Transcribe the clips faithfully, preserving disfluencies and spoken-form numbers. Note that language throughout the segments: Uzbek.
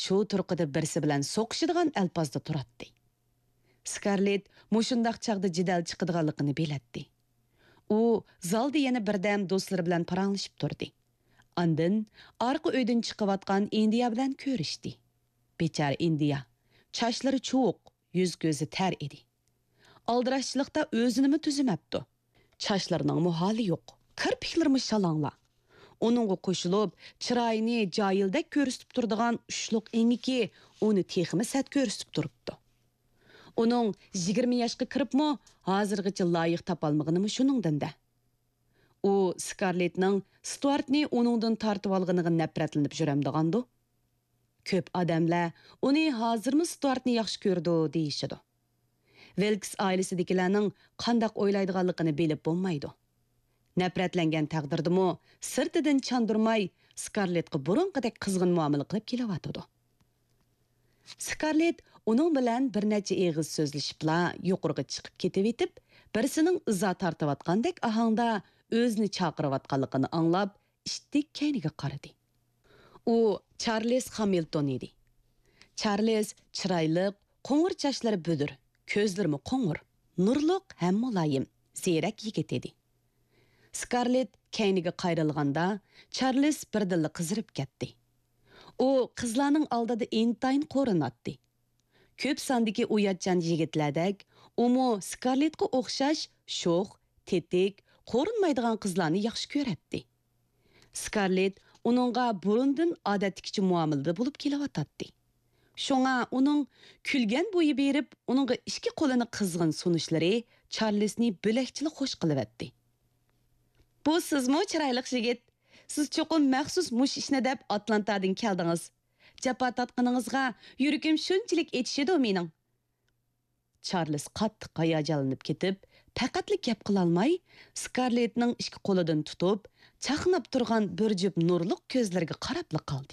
shu turqida birisi bilan so'qishadigan alpozda turadi. Scarlett mushundaq chaqda jidal chiqadiganligini bilatdi. U zalda yana birdam do'stlari bilan paranglashib turdi. Andin orqa uydan chiqayotgan Indiya bilan ko'rishdi. Bechara Indiya, chashlari cho'q, yuz ko'zi tar edi. Aldirashchilikda o'zini tuzimabdi. Chashlarining muhali yo'q. Kirpiklarimi shalangla. Onunğa qo'shilib, chiroyini joyildek ko'rsatib turadigan ushluq engiki uni texmi sat ko'rsatib turibdi. Uning yigirma yoshga kiribmi, hozirgacha loyiq topolmaganimi shuningdan-da. U Scarlettning Stuartni uningdan tortib olganiga nafratlanib juramdigandi. Ko'p odamlar uni hozirmi Stuartni yaxshi ko'rdi deyishidi. Wilkes oilasidagilarning qanday o'ylaydiganligini bilib bo'lmaydi. Nafratlangan taqdirdimi, sirtidan chandurmay Scarlettga burunqidek qizg'in muomala qilib kelyotdi. Scarlett uning bilan bir necha eg'iz so'zlashibla yuqoriga chiqib ketib etib, birisining izo tortayotgandek ahangda o'zini chaqirayotganligini anglab, ishtik kayniga qaradi. U Charles Hamilton edi. Charles chiroyli, qo'ng'ir chochlari budur, ko'zlari qo'ng'ir, nurliq ham muloyim, ziyrak yigit edi. Scarlett kayniga qayrilganda Charles birdilla qizirib ketdi. U qizlarning oldida intayin qo'rinatdi. Ko'p sondagi uyatchan yigitlardek, umu Scarlettga o'xshash sho'x, tetik, qo'rinmaydigan qizlarni yaxshi ko'ratdi. Scarlett uningga burundan odatdagi muomalada bo'lib kelyotdi. Shunga uning kulgan bo'yi berib, uningga ikki qo'lini qizg'in sunishlari Charlesni bilakchilik xo'sh qilyapti. Bu sizmi chiroyli yigit? Siz cho'qim maxsus mush ishni deb Atlantadan keldingiz. Japa tatqiningizga yuragim shunchalik etishidi mening. Charles qattiq hayajonlanib ketib, faqatlik gap qila olmay, Scarlettning ikki qo'lidan tutib, chaqnab turgan bir jup nurliq ko'zlariga qarab qoldi.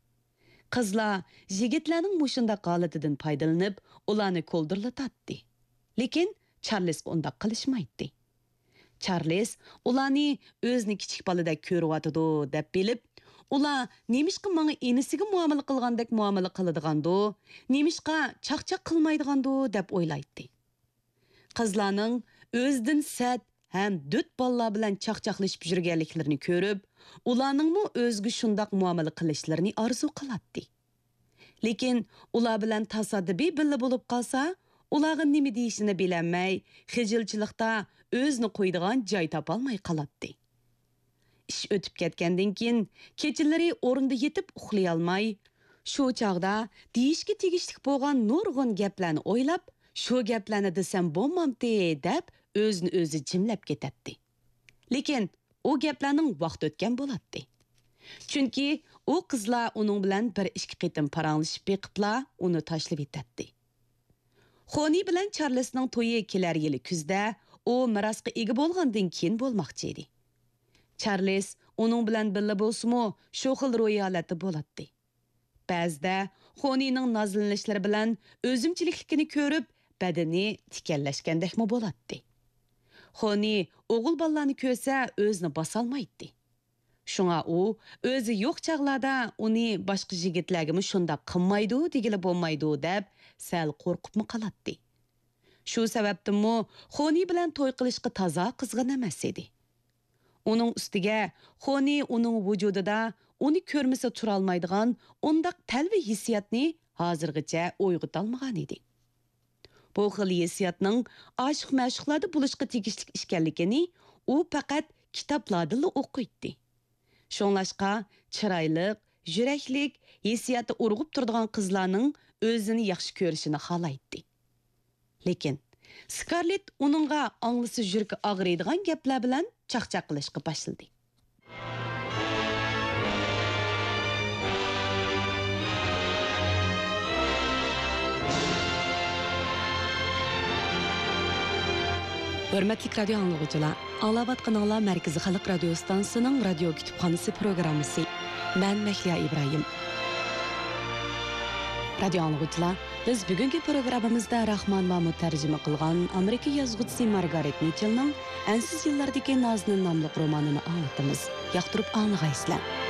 Qizlar yigitlarning mushunda holatidan foydalanib, ularni ko'ldirlatdi. Lekin Charles unda qilishmaydi. Charles ularni o'zini kichik bolada ko'ryotdi deb bilib, ular nemishqa menga enisiga muomala qilgandek muomala qiladigandu, nemishqa chaqchaq qilmaydigando deb o'ylaydi. Qizlarning o'zidan sat ham dut bolalar bilan chaqchaqlashib yurganliklarini ko'rib, ularningmi o'zga shundoq muomala qilishlarini orzu qiladi. Lekin ular bilan tasoddifiy billa bo'lib qolsa, ularga nima deyishini bilamay, xijilchilikda o'zini qo'ydigan joy topolmay qoladi. Ish o'tib ketgandan keyin kechalari o'rinda yetib uxlay olmay, shu chog'da deyishga tegishli bo'lgan nurg'un gaplarni o'ylab, shu gaplarni desam bo'lmamdi deb o'zini o'zi jimlab ketadi. Lekin u gaplarning vaqt o'tgan bo'ladi. Chunki u qizlar uning bilan bir ikki qitim paranglashib beqibla uni tashlab etadi. Xoni bilan Charlesning to'yi kelar yili kuzda u mirosga ega bo'lgandan keyin bo'lmoqchi edi. Charles uning bilan birga bo'lsa-mu, shu xil ro'y holati bo'ladi. Ba'zida Xonining nozlanishlari bilan o'zimchilikligini ko'rib, badani tikallashgandekmi bo'ladi. Xoni o'g'il bolalarni ko'rsa o'zini bosolmaydi. Shunga u o'zi yo'q chaqlarda uni boshqa yigitlarga shunda qilmaydi, degili bo'lmaydi deb sal qo'rqibmi qoladi. Shu sababdanmi Xoni bilan to'y qilishga toza qizg'in emas edi. Uning ustiga Xoni uning vujudida uni ko'rmasa tura olmaydigan undaq talvi hissiyatni hozirgacha uyg'ota olmagan edi. Bu xil hissiyatning oshiq ma'shuqlarda bo'lishga tegishli ekanligini u faqat kitoblarda o'qiydi. Shunlashqa chiroyli, yuraklik, hissiyati urg'ib turadigan qizlarning o'zini yaxshi ko'rishini xohlaydi. Lekin Scarlett uningga anglisi yuragi og'riydigan gaplar bilan chaqchaq qilishga boshladi. Hörmətli radio anlıqçılar, anlavatqanlar Mərkəzi Xalq Radio Stansiyasının radio kütüpxanası proqramısı. Mən Məhliya İbrahim. Radio anlıqçılar, biz bugünkü proqramımızda Rahman Mahmud tərcümə qılğan Amerika yazğıcısı Margaret Mitchell'ның Ensiz yıllardaki Nazının namlıq romanını anlatımız. Yaxtırıb anlığaysızlar.